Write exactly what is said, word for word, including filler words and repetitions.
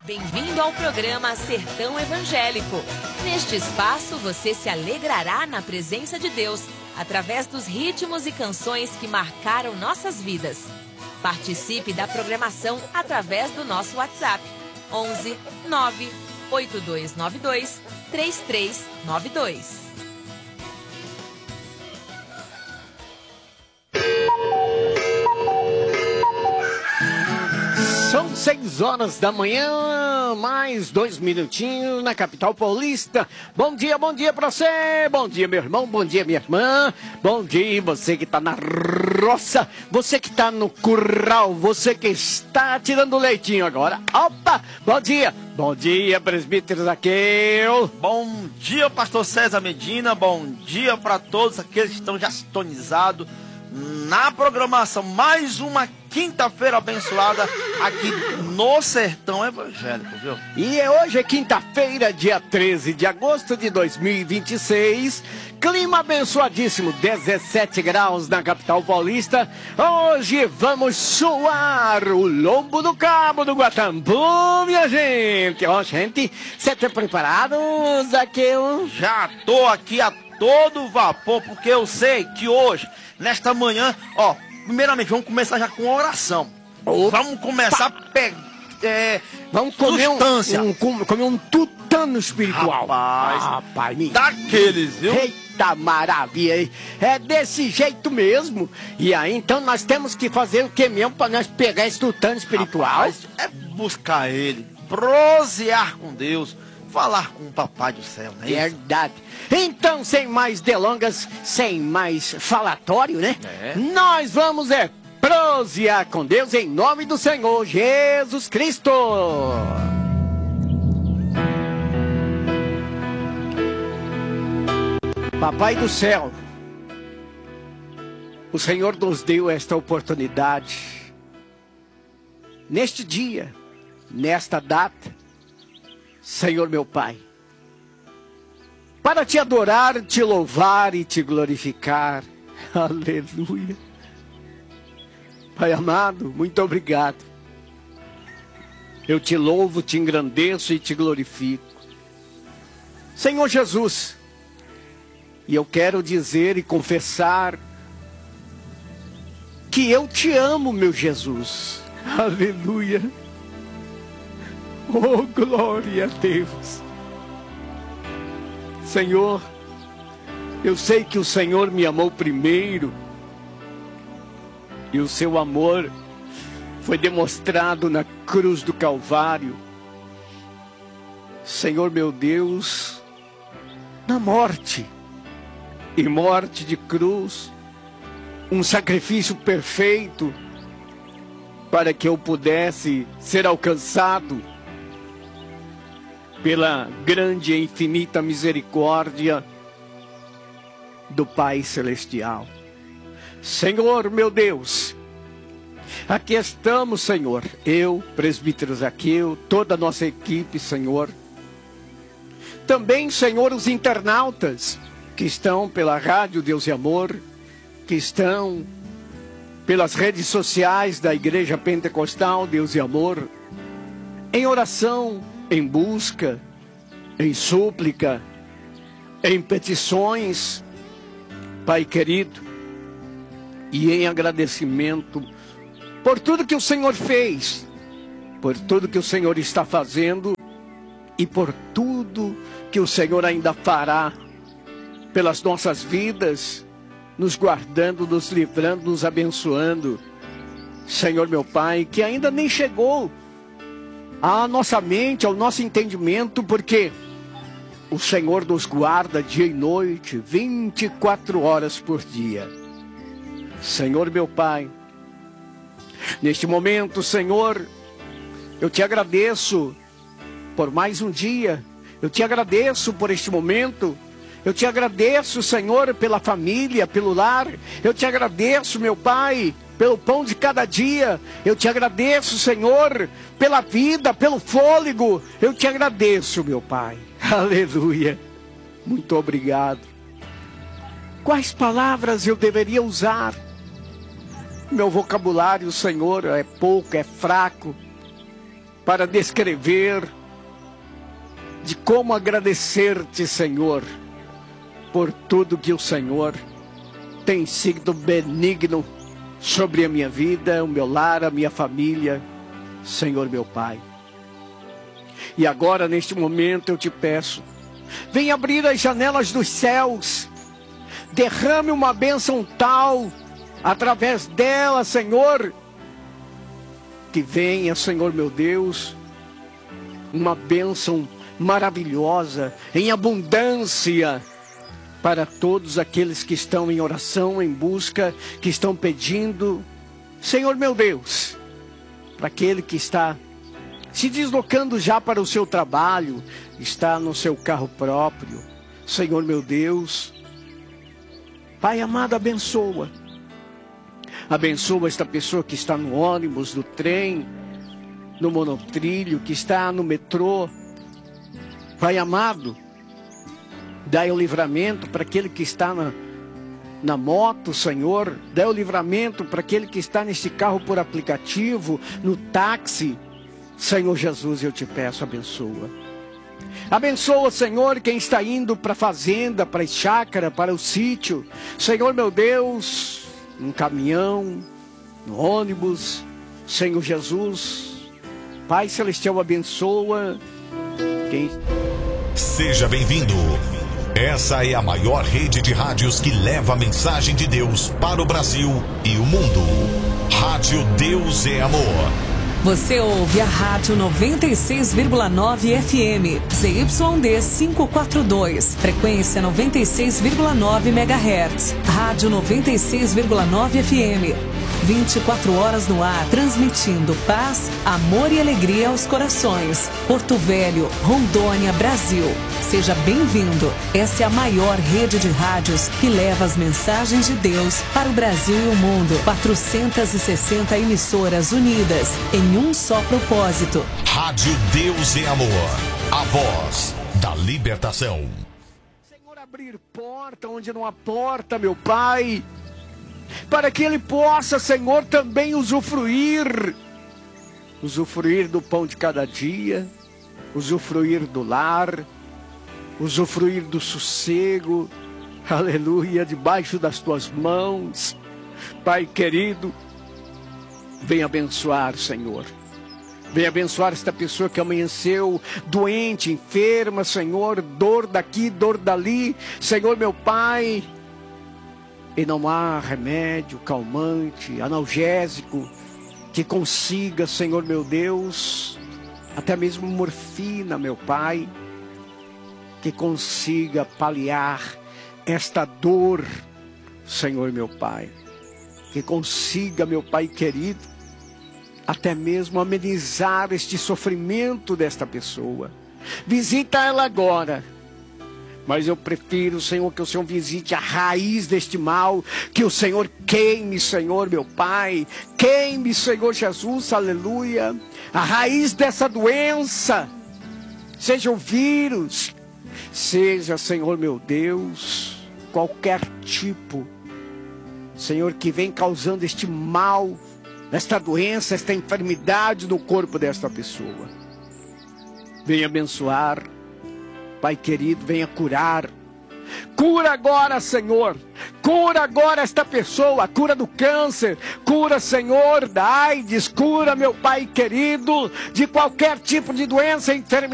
Bem-vindo ao programa Sertão Evangélico. Neste espaço você se alegrará na presença de Deus, através dos ritmos e canções que marcaram nossas vidas. Participe da programação através do nosso WhatsApp onze nove oito dois nove dois três três nove dois. São seis horas da manhã, mais dois minutinhos na capital paulista. Bom dia, bom dia pra você. Bom dia, meu irmão, bom dia, minha irmã. Bom dia, você que tá na roça, você que tá no curral, você que está tirando leitinho agora. Opa, bom dia. Bom dia, presbítero Zaqueu. Bom dia, pastor César Medina. Bom dia para todos aqueles que estão já sintonizados na programação. Mais uma quinta-feira abençoada aqui no Sertão Evangélico, viu? E hoje é quinta-feira, dia treze de agosto de dois mil e vinte e seis. Clima abençoadíssimo, dezessete graus na capital paulista. Hoje vamos suar o lombo do cabo do Guatambu, minha gente. Ó, gente, você tá preparado, Zaqueu? Já tô aqui a todo vapor, porque eu sei que hoje, nesta manhã, ó, primeiramente vamos começar já com oração. Opa. Vamos começar a pegar, é, vamos comer substância. Um, um, comer um tutano espiritual. Rapaz, Rapaz me... daqueles, viu? Eita maravilha, hein? É desse jeito mesmo. E aí, então, nós temos que fazer o que mesmo para nós pegar esse tutano espiritual? Rapaz, é buscar ele, prosear com Deus, falar com o papai do céu, né? Verdade. Então, sem mais delongas, sem mais falatório, né? É. Nós vamos é prosear com Deus em nome do Senhor Jesus Cristo. Papai do céu, o Senhor nos deu esta oportunidade, neste dia, nesta data, Senhor meu Pai, para te adorar, te louvar e te glorificar. Aleluia. Pai amado, muito obrigado. Eu te louvo, te engrandeço e te glorifico. Senhor Jesus, e eu quero dizer e confessar que eu te amo, meu Jesus. Aleluia. Oh, glória a Deus. Senhor, eu sei que o Senhor me amou primeiro. E o seu amor foi demonstrado na cruz do Calvário. Senhor meu Deus, na morte, e morte de cruz, um sacrifício perfeito, para que eu pudesse ser alcançado pela grande e infinita misericórdia do Pai Celestial. Senhor meu Deus, aqui estamos, Senhor, eu, presbítero Zaqueu, toda a nossa equipe, Senhor. Também, Senhor, os internautas que estão pela Rádio Deus e Amor, que estão pelas redes sociais da Igreja Pentecostal Deus e Amor, em oração, em busca, em súplica, em petições, Pai querido, e em agradecimento por tudo que o Senhor fez, por tudo que o Senhor está fazendo e por tudo que o Senhor ainda fará pelas nossas vidas, nos guardando, nos livrando, nos abençoando. Senhor meu Pai, que ainda nem chegou à nossa mente, ao nosso entendimento, porque o Senhor nos guarda dia e noite, vinte e quatro horas por dia. Senhor meu Pai, neste momento, Senhor, eu te agradeço por mais um dia, eu te agradeço por este momento, eu te agradeço, Senhor, pela família, pelo lar, eu te agradeço, meu Pai, pelo pão de cada dia, eu te agradeço, Senhor, pela vida, pelo fôlego, eu te agradeço, meu Pai, aleluia, muito obrigado. Quais palavras eu deveria usar? Meu vocabulário, Senhor, é pouco, é fraco, para descrever de como agradecer-te, Senhor, por tudo que o Senhor tem sido benigno sobre a minha vida, o meu lar, a minha família, Senhor meu Pai. E agora, neste momento, eu te peço, vem abrir as janelas dos céus, derrame uma bênção tal, através dela, Senhor, que venha, Senhor meu Deus, uma bênção maravilhosa, em abundância, para todos aqueles que estão em oração, em busca, que estão pedindo, Senhor meu Deus, para aquele que está se deslocando já para o seu trabalho, está no seu carro próprio, Senhor meu Deus, Pai amado, abençoa, abençoa esta pessoa que está no ônibus, no trem, no monotrilho, que está no metrô, Pai amado, dai o livramento para aquele que está na, na moto, Senhor. Dai o livramento para aquele que está neste carro por aplicativo, no táxi. Senhor Jesus, eu te peço, abençoa. Abençoa, Senhor, quem está indo para a fazenda, para a chácara, para o sítio. Senhor meu Deus, no caminhão, no ônibus. Senhor Jesus, Pai Celestial, abençoa quem... Seja bem-vindo. Essa é a maior rede de rádios que leva a mensagem de Deus para o Brasil e o mundo. Rádio Deus é Amor. Você ouve a Rádio noventa e seis vírgula nove F M, Z Y D quinhentos e quarenta e dois, frequência noventa e seis vírgula nove megahertz. Rádio noventa e seis vírgula nove F M, vinte e quatro horas no ar, transmitindo paz, amor e alegria aos corações. Porto Velho, Rondônia, Brasil. Seja bem-vindo. Essa é a maior rede de rádios que leva as mensagens de Deus para o Brasil e o mundo. quatrocentas e sessenta emissoras unidas em um só propósito. Rádio Deus é Amor, a voz da libertação. Senhor, abrir porta onde não há porta, meu Pai, para que ele possa, Senhor, também usufruir, usufruir do pão de cada dia, usufruir do lar, usufruir do sossego, aleluia, debaixo das tuas mãos. Pai querido, vem abençoar, Senhor. Vem abençoar esta pessoa que amanheceu doente, enferma, Senhor, dor daqui, dor dali, Senhor meu Pai. E não há remédio, calmante, analgésico, que consiga, Senhor meu Deus, até mesmo morfina, meu Pai, que consiga paliar esta dor, Senhor meu Pai. Que consiga, meu Pai querido, até mesmo amenizar este sofrimento desta pessoa. Visita ela agora. Mas eu prefiro, Senhor, que o Senhor visite a raiz deste mal, que o Senhor queime, Senhor, meu Pai, queime, Senhor Jesus, aleluia, a raiz dessa doença, seja o vírus, seja, Senhor, meu Deus, qualquer tipo, Senhor, que vem causando este mal, esta doença, esta enfermidade no corpo desta pessoa. Venha abençoar, Pai querido, venha curar. Cura agora, Senhor. Cura agora esta pessoa. Cura do câncer. Cura, Senhor, da AIDS. Cura, meu Pai querido, de qualquer tipo de doença, enfermidade.